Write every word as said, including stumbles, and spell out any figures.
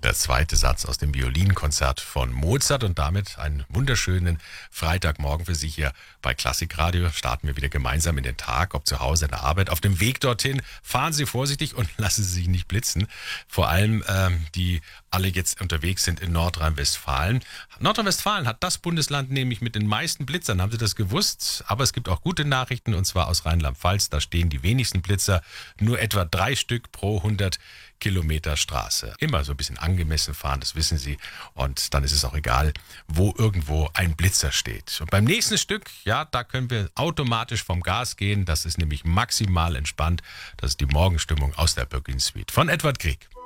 der zweite Satz aus dem Violinkonzert von Mozart und damit einen wunderschönen Freitagmorgen für Sie hier bei Klassikradio. Starten wir wieder gemeinsam in den Tag, ob zu Hause, in der Arbeit. Auf dem Weg dorthin fahren Sie vorsichtig und lassen Sie sich nicht blitzen. Vor allem ähm, die alle jetzt unterwegs sind in Nordrhein-Westfalen. Nordrhein-Westfalen hat das Bundesland nämlich mit den meisten Blitzern. Haben Sie das gewusst? Aber es gibt auch gute Nachrichten und zwar aus Rheinland-Pfalz. Da stehen die wenigsten Blitzer, nur etwa drei Stück pro hundert Kilometer Straße. Immer so ein bisschen angemessen fahren, das wissen Sie. Und dann ist es auch egal, wo irgendwo ein Blitzer steht. Und beim nächsten Stück, ja, da können wir automatisch vom Gas gehen. Das ist nämlich maximal entspannt. Das ist die Morgenstimmung aus der Böcklin Suite von Edward Grieg.